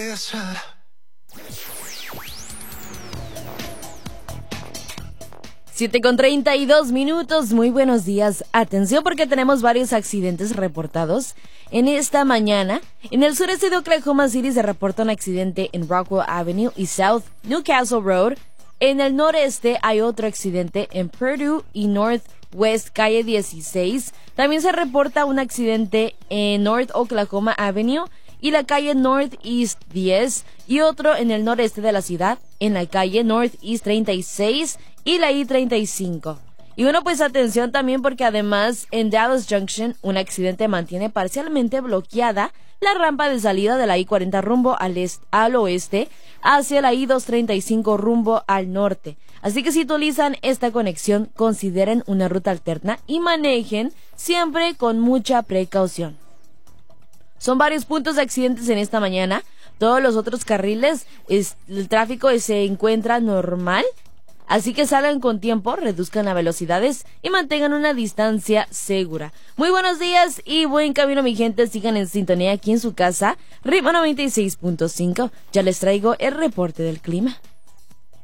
7:32. Muy buenos días. Atención porque tenemos varios accidentes reportados en esta mañana. En el sureste de Oklahoma City se reporta un accidente en Rockwell Avenue y South Newcastle Road. En el noreste hay otro accidente en Purdue y Northwest Calle 16. También se reporta un accidente en North Oklahoma Avenue y la calle Northeast 10 y otro en el noreste de la ciudad en la calle Northeast 36 y la I-35. Y bueno, pues atención también porque además en Dallas Junction un accidente mantiene parcialmente bloqueada la rampa de salida de la I-40 rumbo al oeste hacia la I-235 rumbo al norte. Así que si utilizan esta conexión, consideren una ruta alterna y manejen siempre con mucha precaución. Son varios puntos de accidentes en esta mañana. Todos los otros carriles, el tráfico se encuentra normal. Así que salgan con tiempo, reduzcan las velocidades y mantengan una distancia segura. Muy buenos días y buen camino, mi gente. Sigan en sintonía aquí en su casa. Ritmo 96.5. Ya les traigo el reporte del clima.